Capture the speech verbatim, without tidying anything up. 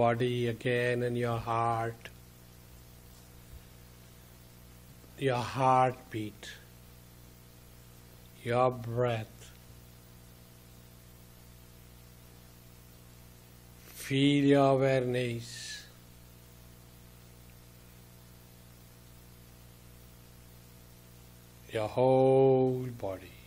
Body again and your heart, your heartbeat, your breath. Feel your awareness. Your whole body.